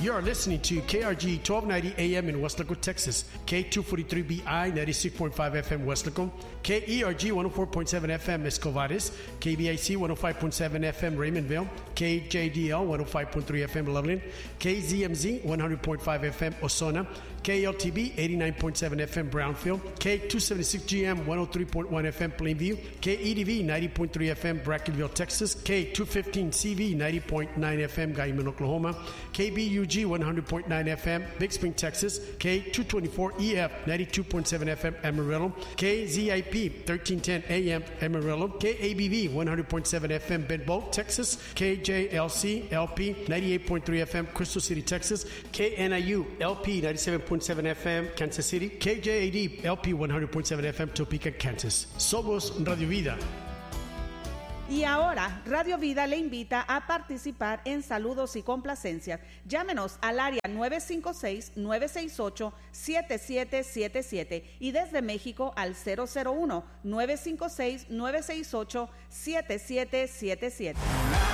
You are listening to KRG 1290 AM in Weslaco, Texas, K243BI 96.5 FM Weslaco, KERG 104.7 FM Escovares, KBIC 105.7 FM Raymondville, KJDL 105.3 FM Loveland, KZMZ 100.5 FM Osona, KLTB 89.7 FM Brownfield, K276GM 103.1 FM Plainview, KEDV 90.3 FM Brackenville, Texas, K215CV 90.9 FM Guyman, Oklahoma, KBUG 100.9 FM Big Spring, Texas, K224EF 92.7 FM Amarillo, KZIP 1310 AM Amarillo, KABV 100.7 FM Benbow, Texas, KJLC LP 98.3 FM Crystal City, Texas, KNIU LP 97.7 FM Kansas City, KJAD LP 100.7 FM Topeka, Kansas. Somos Radio Vida. Y ahora, Radio Vida le invita a participar en saludos y complacencias. Llámenos al área 956-968-7777 y desde México al 001-956-968-7777.